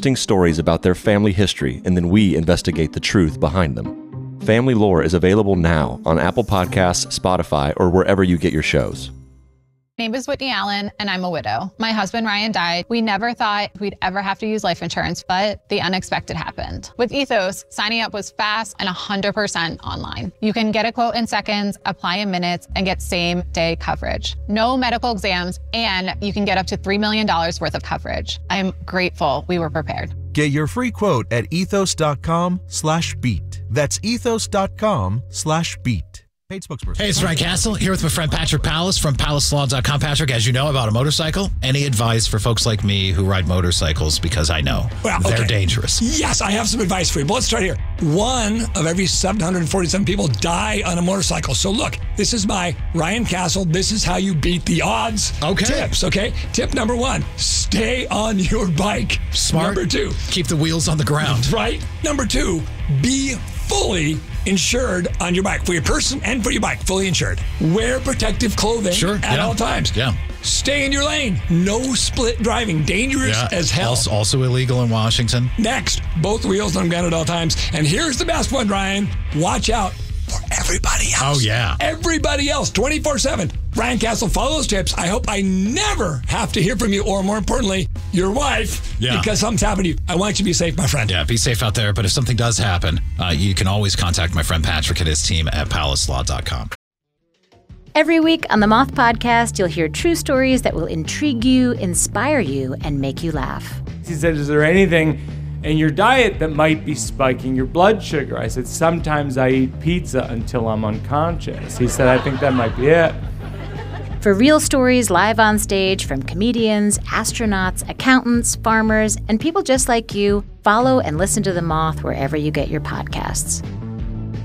interesting stories about their family history, and then we investigate the truth behind them. Family Lore is available now on Apple Podcasts, Spotify, or wherever you get your shows. My name is Whitney Allen, and I'm a widow. My husband, Ryan, died. We never thought we'd ever have to use life insurance, but the unexpected happened. With Ethos, signing up was fast and 100% online. You can get a quote in seconds, apply in minutes, and get same-day coverage. No medical exams, and you can get up to $3 million worth of coverage. I'm grateful we were prepared. Get your free quote at ethos.com/beat. That's ethos.com/beat. Paid spokesperson. Hey, it's Ryan Castle here with my friend Patrick Pallas from PallasLaw.com. Patrick, as you know, I bought a motorcycle. Any advice for folks like me who ride motorcycles? Because I know they're dangerous. Yes, I have some advice for you. But let's start here. 1 of every 747 people die on a motorcycle. So look, this is my Ryan Castle. This is how you beat the odds. Tips, okay? Tip number 1, stay on your bike. Smart. Number 2, keep the wheels on the ground. Right. Number 2, be fully insured on your bike, for your person and for your bike, fully insured. Wear protective clothing at all times. Stay in your lane. No split driving. Dangerous as hell. Also illegal in Washington. Next, both wheels on the ground at all times. And here's the best one, Ryan. Watch out for everybody else. Oh, yeah. Everybody else, 24/7. Ryan Castle, follow those tips. I hope I never have to hear from you, or more importantly, your wife, because something's happened to you. I want you to be safe, my friend. Yeah, be safe out there. But if something does happen, you can always contact my friend Patrick and his team at PallasLaw.com. Every week on the Moth Podcast, you'll hear true stories that will intrigue you, inspire you, and make you laugh. He said, is there anything in your diet that might be spiking your blood sugar? I said, sometimes I eat pizza until I'm unconscious. He said, I think that might be it. For real stories live on stage from comedians, astronauts, accountants, farmers, and people just like you, follow and listen to The Moth wherever you get your podcasts.